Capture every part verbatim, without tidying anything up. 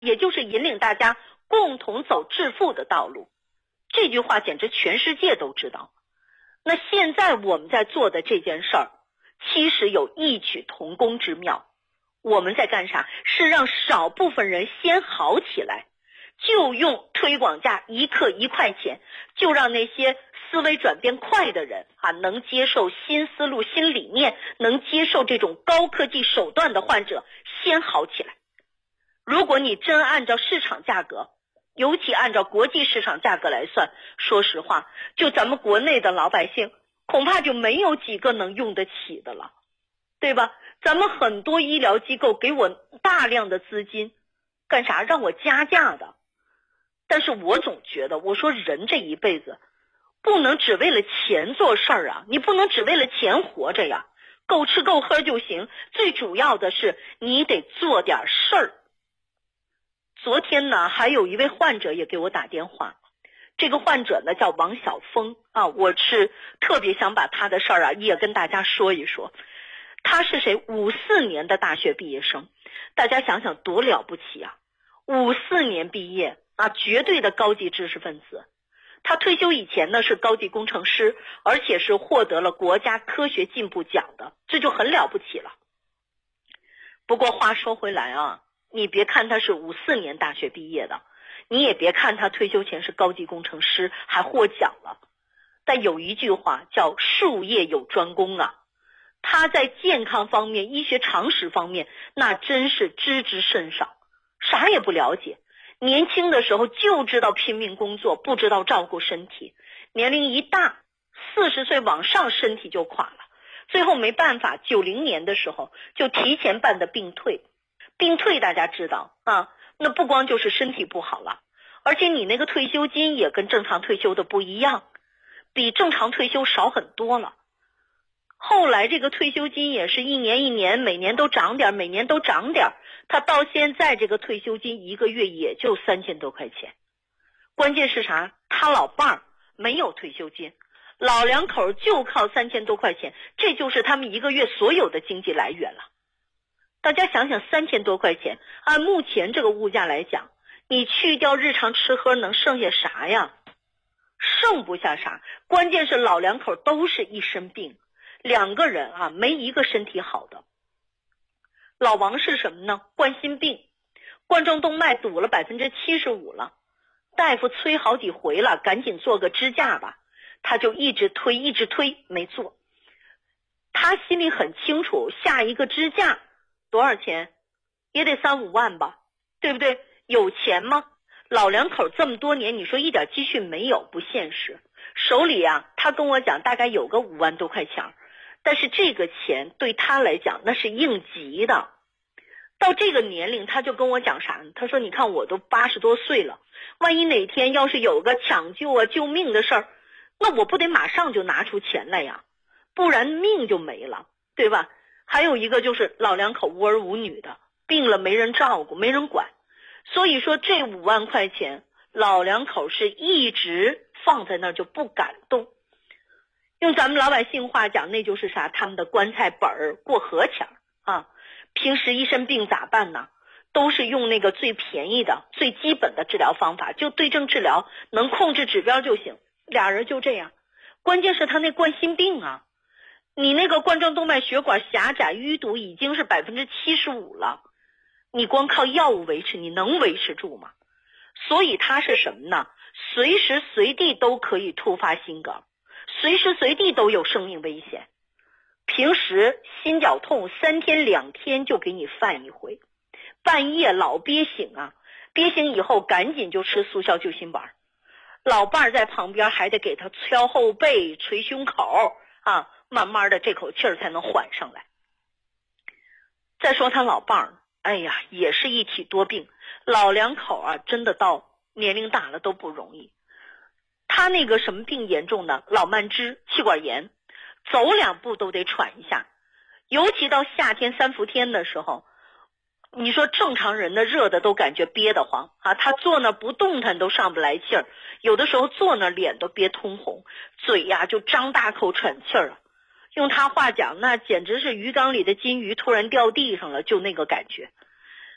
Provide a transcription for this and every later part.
也就是引领大家共同走致富的道路。这句话简直全世界都知道。那现在我们在做的这件事儿，其实有异曲同工之妙。我们在干啥？是让少部分人先好起来，就用推广价一克一块钱，就让那些思维转变快的人啊，能接受新思路、新理念，能接受这种高科技手段的患者先好起来。如果你真按照市场价格，尤其按照国际市场价格来算，说实话，就咱们国内的老百姓恐怕就没有几个能用得起的了，对吧？咱们很多医疗机构给我大量的资金，干啥？让我加价的。但是我总觉得，我说人这一辈子不能只为了钱做事儿啊，你不能只为了钱活着呀，够吃够喝就行，最主要的是你得做点事儿。昨天呢，还有一位患者也给我打电话，这个患者呢叫王晓峰啊，我是特别想把他的事儿啊也跟大家说一说。他是谁？五四年的大学毕业生，大家想想多了不起啊！五四年毕业啊，绝对的高级知识分子。他退休以前呢是高级工程师，而且是获得了国家科学进步奖的，这就很了不起了。不过话说回来啊，你别看他是五四年大学毕业的，你也别看他退休前是高级工程师还获奖了，但有一句话叫术业有专攻啊。他在健康方面、医学常识方面，那真是知之甚少，啥也不了解。年轻的时候就知道拼命工作，不知道照顾身体。年龄一大，四十岁往上身体就垮了，最后没办法，九零年的时候就提前办的病退。病退大家知道啊，那不光就是身体不好了，而且你那个退休金也跟正常退休的不一样，比正常退休少很多了。后来这个退休金也是一年一年，每年都涨点，每年都涨点，他到现在这个退休金一个月也就三千多块钱。关键是啥？他老伴儿没有退休金，老两口就靠三千多块钱，这就是他们一个月所有的经济来源了。大家想想，三千多块钱，按目前这个物价来讲，你去掉日常吃喝能剩下啥呀？剩不下啥。关键是老两口都是一身病，两个人啊，没一个身体好的。老王是什么呢？冠心病，冠状动脉堵了百分之七十五了，大夫催好几回了，赶紧做个支架吧，他就一直推一直推没做。他心里很清楚，下一个支架多少钱？也得三五万吧，对不对？有钱吗？老两口这么多年，你说一点积蓄没有，不现实。手里啊，他跟我讲大概有个五万多块钱，但是这个钱对他来讲那是应急的。到这个年龄他就跟我讲啥呢？他说你看我都八十多岁了，万一哪天要是有个抢救啊救命的事儿，那我不得马上就拿出钱来呀，不然命就没了，对吧？还有一个就是老两口无儿无女的，病了没人照顾没人管，所以说这五万块钱老两口是一直放在那儿就不敢动。用咱们老百姓话讲，那就是啥？他们的棺材本儿过河钱啊！平时一身病咋办呢？都是用那个最便宜的、最基本的治疗方法，就对症治疗，能控制指标就行。俩人就这样，关键是他那冠心病啊，你那个冠状动脉血管狭窄淤堵已经是百分之七十五了，你光靠药物维持，你能维持住吗？所以他是什么呢？随时随地都可以突发心梗，随时随地都有生命危险。平时心绞痛三天两天就给你犯一回，半夜老憋醒啊，憋醒以后赶紧就吃速效救心丸，老伴儿在旁边还得给他敲后背捶胸口啊，慢慢的这口气儿才能缓上来。再说他老伴儿，哎呀也是一体多病，老两口啊真的到年龄大了都不容易。他那个什么病严重呢？老慢支，气管炎，走两步都得喘一下。尤其到夏天三伏天的时候，你说正常人的热的都感觉憋得慌啊，他坐那不动弹都上不来气儿，有的时候坐那脸都憋通红，嘴呀就张大口喘气儿啊。用他话讲，那简直是鱼缸里的金鱼突然掉地上了，就那个感觉。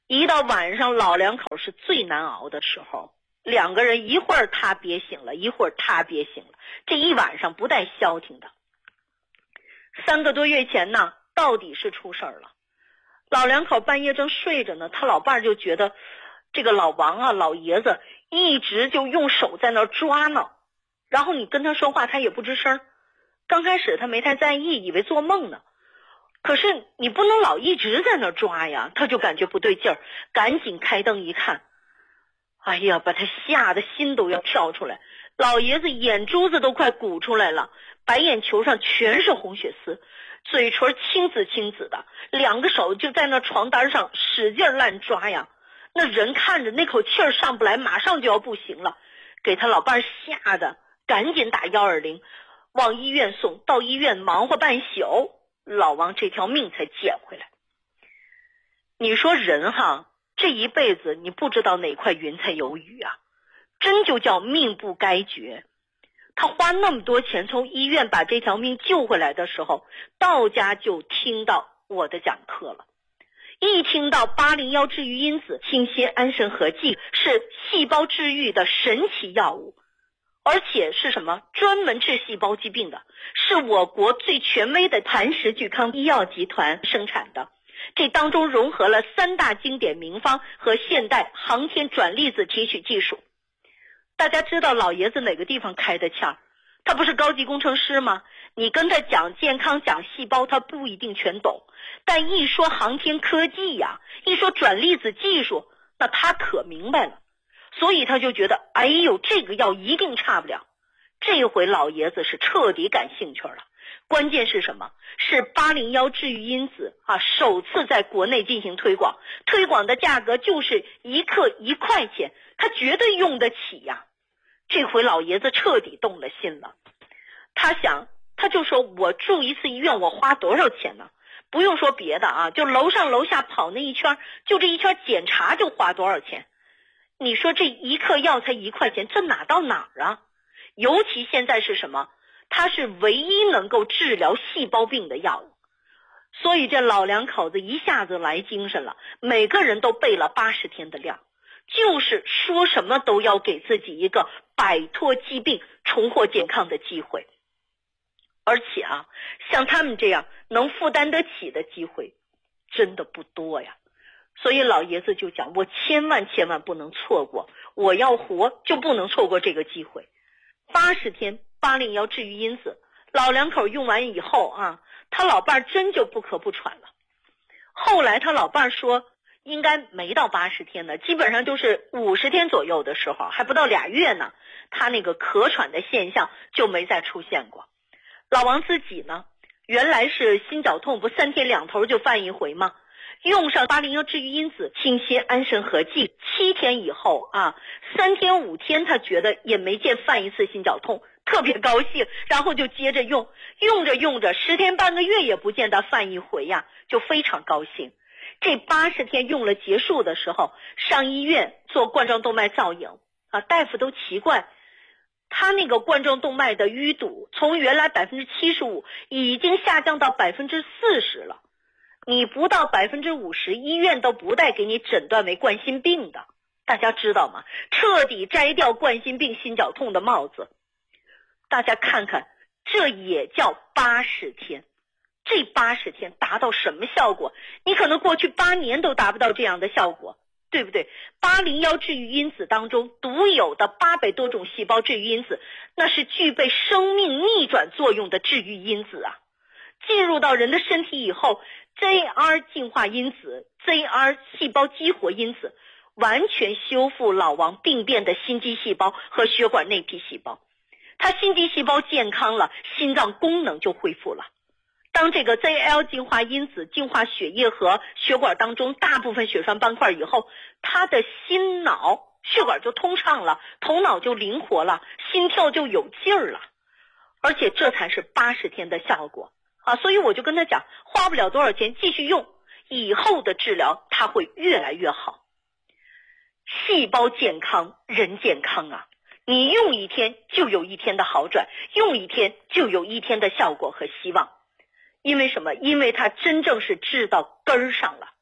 一到晚上老两口是最难熬的时候，两个人一会儿他憋醒了，一会儿他憋醒了，这一晚上不带消停的。三个多月前呢，到底是出事儿了。老两口半夜正睡着呢，他老伴儿就觉得这个老王啊，老爷子一直就用手在那抓呢，然后你跟他说话他也不吱声。刚开始他没太在意，以为做梦呢，可是你不能老一直在那抓呀，他就感觉不对劲儿，赶紧开灯一看，哎呀，把他吓得心都要跳出来，老爷子眼珠子都快鼓出来了，白眼球上全是红血丝，嘴唇青紫青紫的，两个手就在那床单上使劲乱抓呀。那人看着那口气儿上不来，马上就要不行了，给他老伴吓得赶紧打一二零，往医院送。到医院忙活半宿，老王这条命才捡回来。你说人哈，这一辈子你不知道哪块云彩有雨啊，真就叫命不该绝。他花那么多钱从医院把这条命救回来的时候，到家就听到我的讲课了。一听到八零一治愈因子清酰安神合剂是细胞治愈的神奇药物，而且是什么专门治细胞疾病的，是我国最权威的磐石聚康医药集团生产的，这当中融合了三大经典名方和现代航天转粒子提取技术。大家知道老爷子哪个地方开的窍？他不是高级工程师吗？你跟他讲健康讲细胞他不一定全懂，但一说航天科技呀，一说转粒子技术，那他可明白了。所以他就觉得哎呦，这个药一定差不了。这回老爷子是彻底感兴趣了。关键是什么？是八零一治愈因子啊，首次在国内进行推广，推广的价格就是一克一块钱，他绝对用得起呀。这回老爷子彻底动了心了。他想，他就说我住一次医院我花多少钱呢？不用说别的啊，就楼上楼下跑那一圈，就这一圈检查就花多少钱。你说这一克药才一块钱，这哪到哪儿啊？尤其现在是什么？它是唯一能够治疗细胞病的药物。所以这老两口子一下子来精神了，每个人都备了八十天的量，就是说什么都要给自己一个摆脱疾病重获健康的机会。而且啊，像他们这样能负担得起的机会真的不多呀。所以老爷子就讲，我千万千万不能错过，我要活就不能错过这个机会。八十天八零一治愈因子，老两口用完以后啊，他老伴真就不咳不喘了。后来他老伴说应该没到八十天呢，基本上就是五十天左右的时候，还不到俩月呢，他那个咳喘的现象就没再出现过。老王自己呢，原来是心绞痛，不三天两头就犯一回吗？用上八零一治愈因子清酰安神合剂，七天以后啊，三天五天他觉得也没见犯一次心绞痛，特别高兴，然后就接着用，用着用着十天半个月也不见他犯一回呀，就非常高兴。这八十天用了结束的时候，上医院做冠状动脉造影啊，大夫都奇怪，他那个冠状动脉的淤堵从原来百分之七十五已经下降到百分之四十了。你不到百分之五十，医院都不带给你诊断为冠心病的，大家知道吗？彻底摘掉冠心病、心绞痛的帽子。大家看看，这也叫八十天。这八十天达到什么效果？你可能过去八年都达不到这样的效果，对不对？八零一治愈因子当中独有的八百多种细胞治愈因子，那是具备生命逆转作用的治愈因子啊。进入到人的身体以后， J R 净化因子、J R 细胞激活因子完全修复老王病变的心肌细胞和血管内皮细胞。他心肌细胞健康了，心脏功能就恢复了。当这个 J L 净化因子净化血液和血管当中大部分血栓斑块以后，他的心脑血管就通畅了，头脑就灵活了，心跳就有劲儿了。而且这才是八十天的效果啊！所以我就跟他讲，花不了多少钱，继续用，以后的治疗它会越来越好。细胞健康，人健康啊！你用一天就有一天的好转，用一天就有一天的效果和希望。因为什么？因为它真正是治到根儿上了。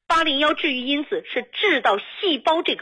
八零幺治愈因子是治到细胞这个